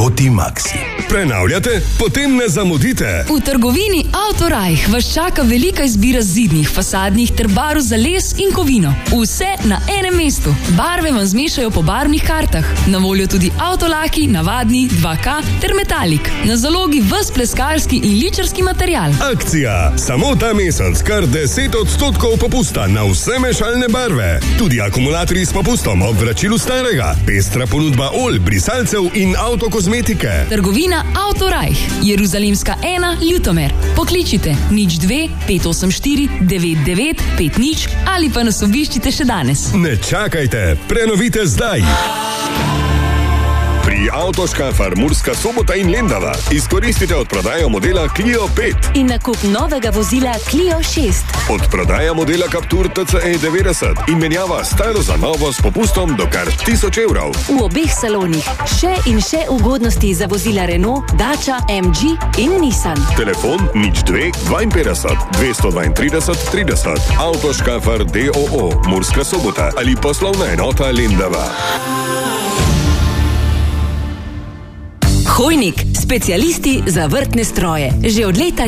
Poti Maxi. Prenavljate? Potem ne zamudite. V trgovini Autorajh vas čaka velika izbira zidnih, fasadnih ter barv za les in kovino. Vse na enem mestu. Barve vam zmešajo po barvnih kartah. Na voljo tudi avtolaki, navadni, 2K ter metalik. Na zalogi ves pleskarski in ličarski material. Akcija! Samo ta mesec kar 10% popusta na vse mešalne barve. Tudi akumulatorji s popustom ob vračilu starega. Pestra ponudba olj, brisalcev in avtokozmetike. Trgovina Autorajh, Jeruzalemska 1, Ljutomer. Pokličite 02 584 9950 ali pa nas obiščite še danes. Ne čakajte, prenovite zdaj. Pri Avtoškafar Murska Sobota in Lendava izkoristite odprodajo modela Clio 5 in nakup novega vozila Clio 6. Odprodaja modela Captur TCE 90 in menjava staro za novo s popustom do kar 1000 evrov. V obeh salonih še in še ugodnosti za vozila Renault, Dacia, MG in Nissan. Telefon 02 52 232 30. Avtoškafar DOO Murska Sobota ali poslovna enota Lendava. Hojnik, specialisti za vrtne stroje. Že od leta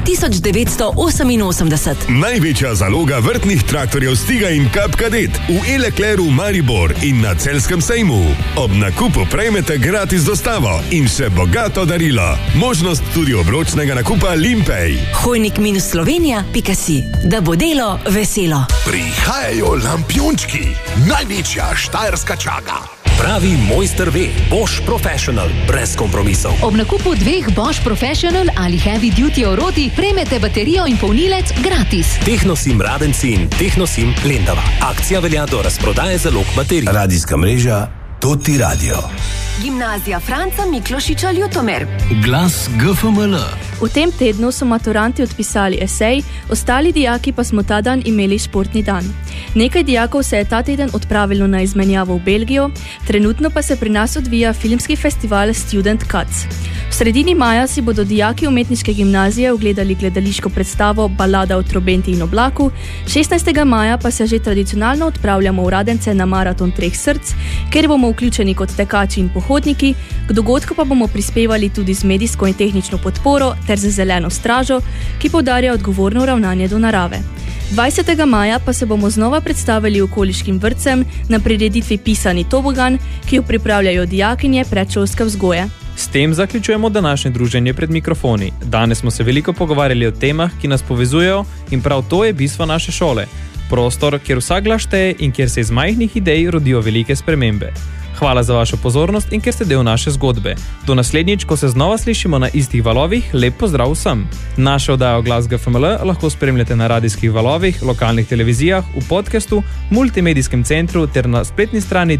1988. Največja zaloga vrtnih traktorjev Stiga in Kap Kadet v E-Leclercu Maribor in na Celjskem sejmu. Ob nakupu prejmete gratis dostavo in še bogato darilo. Možnost tudi obročnega nakupa Limpej. Hojnik-Slovenija.si. Da bo delo veselo. Prihajajo lampiončki. Največja štajerska čaga. Pravi mojster ve, Bosch Professional, brez kompromisov. Ob nakupu 2 Bosch Professional ali Heavy Duty orodij prejmete baterijo in polnilec gratis. Technosim Radenci in Technosim Lendava. Akcija velja do razprodaje zalog baterij. Radijska mreža Toti Radio. Gimnazija Franca Miklošiča Ljutomer. Glas GFML. V tem tednu so maturanti odpisali esej, ostali dijaki pa smo ta dan imeli športni dan. Nekaj dijakov se je ta teden odpravilo na izmenjavo v Belgijo, trenutno pa se pri nas odvija filmski festival Student Cuts. V sredini maja si bodo dijaki umetniške gimnazije ogledali gledališko predstavo Balada o trobenti in oblaku, 16. maja pa se že tradicionalno odpravljamo v Radence na maraton 3 src, kjer bomo vključeni kot tekači in pohodniki, k dogodku pa bomo prispevali tudi z medijsko in tehnično podporo ter z zeleno stražo, ki poudarja odgovorno ravnanje do narave. 20. maja pa se bomo znova predstavili okoliškim vrtcem na prireditvi Pisani tobogan, ki jo pripravljajo dijakinje predšolske vzgoje. S tem zaključujemo današnje druženje pred mikrofoni. Danes smo se veliko pogovarjali o temah, ki nas povezujejo in prav to je bistvo naše šole. Prostor, kjer vsak glas šteje in kjer se iz majhnih idej rodijo velike spremembe. Hvala za vašo pozornost in ker ste del naše zgodbe. Do naslednjič, ko se znova slišimo na istih valovih, lep pozdrav vsem. Naše oddajo Glas GFML lahko spremljate na radijskih valovih, lokalnih televizijah, v podcastu, multimedijskem centru ter na spletni strani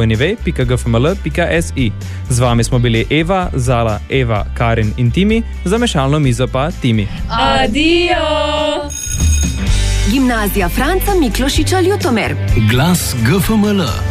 www.gfml.si. Z vami smo bili Eva, Zala, Eva, Karin in Timi, za mešalno mizo pa Timi. Adijo! Gimnazija Franca Miklošiča Ljutomer. Glas GFML.